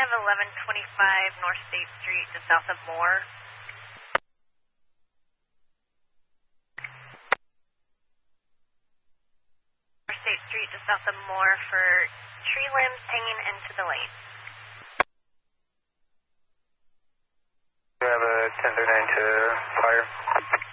have 1125 North State Street to south of Moore. North State Street to south of Moore for tree limbs hanging into the lane. We have a 1039 to fire.